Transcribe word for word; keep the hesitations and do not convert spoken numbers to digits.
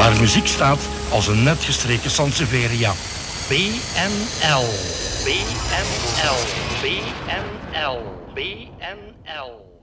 Haar muziek staat als een net gestreken Sansevieria. B N L. B N L. B N L. B N L.